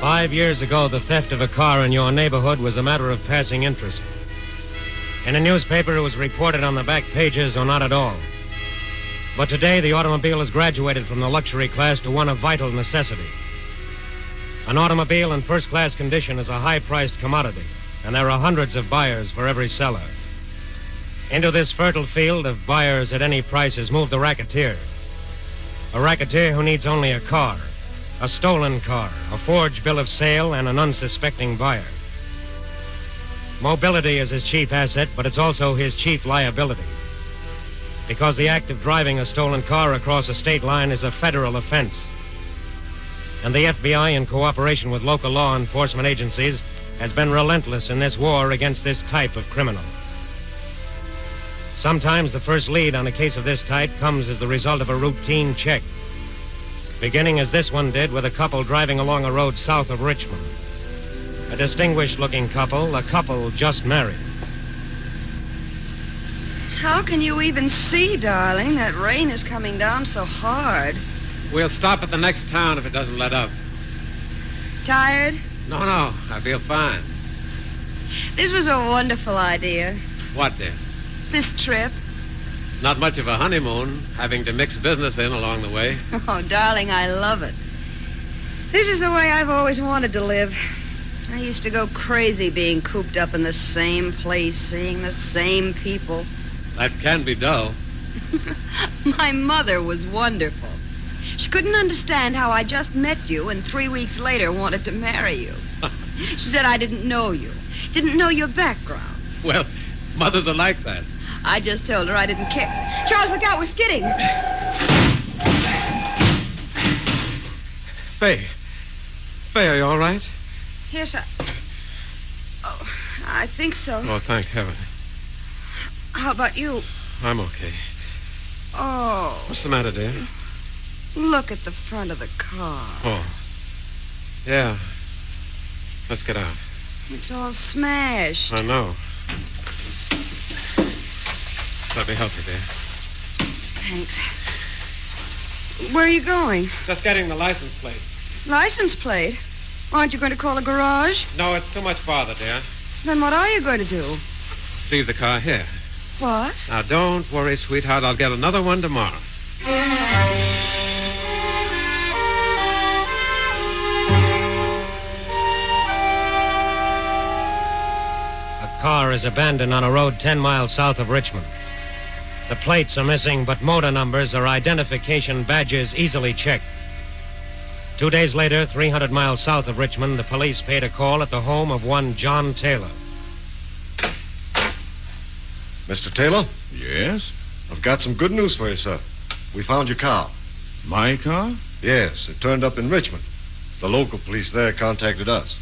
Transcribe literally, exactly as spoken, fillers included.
Five years ago, the theft of a car in your neighborhood was a matter of passing interest. In a newspaper, it was reported on the back pages or not at all. But today, the automobile has graduated from the luxury class to one of vital necessity. An automobile in first-class condition is a high-priced commodity, and there are hundreds of buyers for every seller. Into this fertile field of buyers at any price has moved the racketeer. A racketeer who needs only a car, a stolen car, a forged bill of sale, and an unsuspecting buyer. Mobility is his chief asset, but it's also his chief liability. Because the act of driving a stolen car across a state line is a federal offense. And the F B I, in cooperation with local law enforcement agencies, has been relentless in this war against this type of criminal. Sometimes the first lead on a case of this type comes as the result of a routine check, beginning as this one did with a couple driving along a road south of Richmond. A distinguished-looking couple, a couple just married. How can you even see, darling? That rain is coming down so hard. We'll stop at the next town if it doesn't let up. Tired? No, no, I feel fine. This was a wonderful idea. What, dear? This trip. Not much of a honeymoon, having to mix business in along the way. Oh, darling, I love it. This is the way I've always wanted to live. I used to go crazy being cooped up in the same place, seeing the same people. That can be dull. My mother was wonderful. She couldn't understand how I just met you and three weeks later wanted to marry you. She said I didn't know you, didn't know your background. Well, mothers are like that. I just told her I didn't care. Charles, look out, we're skidding. Faye. Faye, are you all right? Yes, I... Oh, I think so. Oh, thank heaven. How about you? I'm okay. Oh. What's the matter, dear? Look at the front of the car. Oh. Yeah. Let's get out. It's all smashed. I know. Let me help you, dear. Thanks. Where are you going? Just getting the license plate. License plate? Aren't you going to call a garage? No, it's too much farther, dear. Then what are you going to do? Leave the car here. What? Now, don't worry, sweetheart. I'll get another one tomorrow. A car is abandoned on a road ten miles south of Richmond. The plates are missing, but motor numbers or identification badges easily checked. Two days later, three hundred miles south of Richmond, the police paid a call at the home of one John Taylor. Mister Taylor? Yes? I've got some good news for you, sir. We found your car. My car? Yes, it turned up in Richmond. The local police there contacted us.